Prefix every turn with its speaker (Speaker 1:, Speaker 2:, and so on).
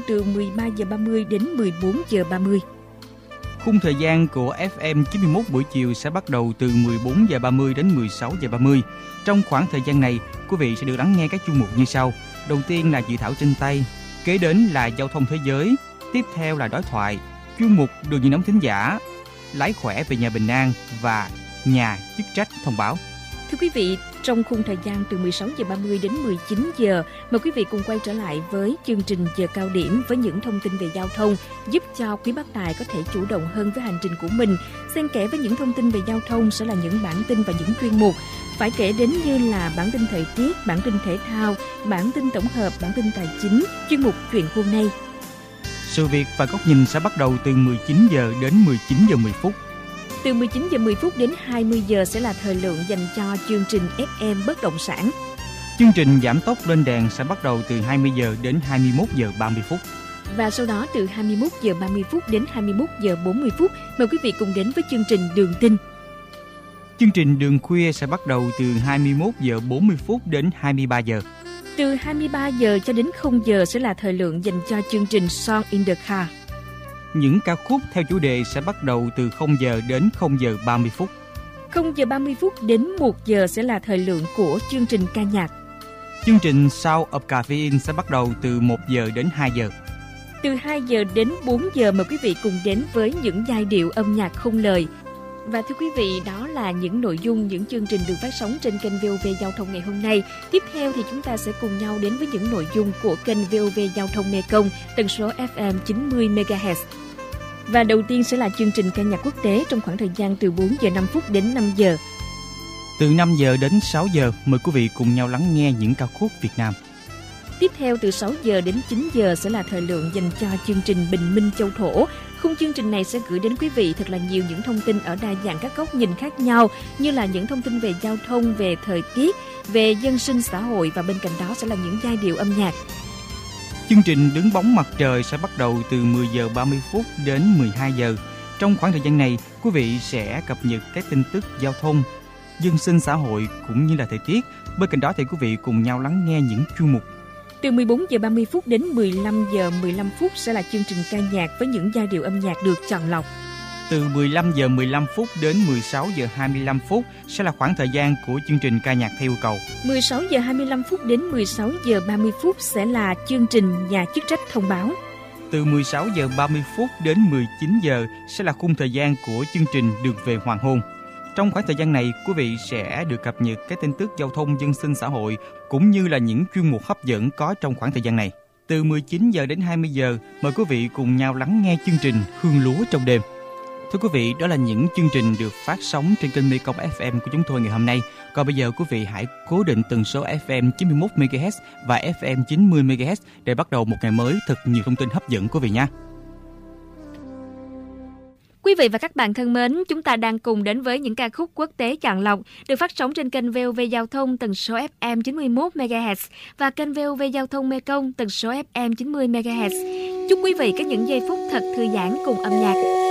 Speaker 1: từ 13 giờ 30 đến 14 giờ 30.
Speaker 2: Khung thời gian của FM 91 buổi chiều sẽ bắt đầu từ 14 giờ 30 đến 16 giờ 30. Trong khoảng thời gian này, quý vị sẽ được lắng nghe các chuyên mục như sau. Đầu tiên là dự thảo trên tay, kế đến là giao thông thế giới, tiếp theo là đối thoại, chuyên mục đường dây nóng thính giả, lái khỏe về nhà bình an và nhà chức trách thông báo.
Speaker 1: Thưa quý vị, trong khung thời gian từ 16 giờ 30 đến 19 giờ, mời quý vị cùng quay trở lại với chương trình Giờ Cao Điểm với những thông tin về giao thông, giúp cho quý bác tài có thể chủ động hơn với hành trình của mình. Xen kẽ với những thông tin về giao thông sẽ là những bản tin và những chuyên mục phải kể đến như là bản tin thời tiết, bản tin thể thao, bản tin tổng hợp, bản tin tài chính, chuyên mục Chuyện hôm nay.
Speaker 2: Sự việc và góc nhìn sẽ bắt đầu từ 19 giờ đến 19 giờ 10 phút.
Speaker 1: Từ 19 giờ 10 phút đến 20 giờ sẽ là thời lượng dành cho chương trình FM Bất động sản.
Speaker 2: Chương trình giảm tốc lên đèn sẽ bắt đầu từ 20 giờ đến 21 giờ 30 phút.
Speaker 1: Và sau đó từ 21 giờ 30 phút đến 21 giờ 40 phút, mời quý vị cùng đến với chương trình Đường Tin.
Speaker 2: Chương trình Đường Khuya sẽ bắt đầu từ 21 giờ 40 phút đến 23 giờ.
Speaker 1: Từ 23 giờ cho đến 0 giờ sẽ là thời lượng dành cho chương trình Song in the Car.
Speaker 2: Những ca khúc theo chủ đề sẽ bắt đầu từ 0 giờ đến 0 giờ 30 phút.
Speaker 1: 0 giờ 30 phút đến 1 giờ sẽ là thời lượng của chương trình ca nhạc.
Speaker 2: Chương trình Sound of Caffeine sẽ bắt đầu từ 1 giờ đến 2 giờ.
Speaker 1: Từ 2 giờ đến 4 giờ mời quý vị cùng đến với những giai điệu âm nhạc không lời. Và thưa quý vị, đó là những nội dung, những chương trình được phát sóng trên kênh VOV Giao thông ngày hôm nay. Tiếp theo thì chúng ta sẽ cùng nhau đến với những nội dung của kênh VOV Giao thông Mekong, tần số FM 90 MHz. Và đầu tiên sẽ là chương trình ca nhạc quốc tế trong khoảng thời gian từ 4 giờ 5 phút đến 5 giờ.
Speaker 2: Từ 5 giờ đến 6 giờ, mời quý vị cùng nhau lắng nghe những ca khúc Việt Nam.
Speaker 1: Tiếp theo từ 6 giờ đến 9 giờ sẽ là thời lượng dành cho chương trình Bình Minh Châu Thổ. Khung chương trình này sẽ gửi đến quý vị thật là nhiều những thông tin ở đa dạng các góc nhìn khác nhau, như là những thông tin về giao thông, về thời tiết, về dân sinh xã hội, và bên cạnh đó sẽ là những giai điệu âm nhạc.
Speaker 2: Chương trình Đứng bóng mặt trời sẽ bắt đầu từ 10 giờ 30 phút đến 12 giờ. Trong khoảng thời gian này, quý vị sẽ cập nhật các tin tức giao thông, dân sinh xã hội cũng như là thời tiết. Bên cạnh đó thì quý vị cùng nhau lắng nghe những chuyên mục.
Speaker 1: Từ 14 giờ 30 phút đến 15 giờ 15 phút sẽ là chương trình ca nhạc với những giai điệu âm nhạc được chọn lọc.
Speaker 2: Từ 15 giờ 15 phút đến 16 giờ 25 phút sẽ là khoảng thời gian của chương trình ca nhạc theo yêu cầu.
Speaker 1: 16 giờ 25 phút đến 16 giờ 30 phút sẽ là chương trình nhà chức trách thông báo.
Speaker 2: Từ 16 giờ 30 phút đến 19 giờ sẽ là khung thời gian của chương trình Đường về hoàng hôn. Trong khoảng thời gian này, quý vị sẽ được cập nhật các tin tức giao thông, dân sinh xã hội cũng như là những chuyên mục hấp dẫn có trong khoảng thời gian này. Từ 19 giờ đến 20 giờ, mời quý vị cùng nhau lắng nghe chương trình Hương Lúa trong đêm. Thưa quý vị, đó là những chương trình được phát sóng trên kênh Mekong FM của chúng tôi ngày hôm nay. Còn bây giờ quý vị hãy cố định tần số FM 91 MHz và FM 90 MHz để bắt đầu một ngày mới thật nhiều thông tin hấp dẫn quý vị nhé.
Speaker 1: Quý vị và các bạn thân mến, chúng ta đang cùng đến với những ca khúc quốc tế chọn lọc được phát sóng trên kênh VOV Giao thông tần số FM 91 MHz và kênh VOV Giao thông Mekong tần số FM 90 MHz. Chúc quý vị có những giây phút thật thư giãn cùng âm nhạc.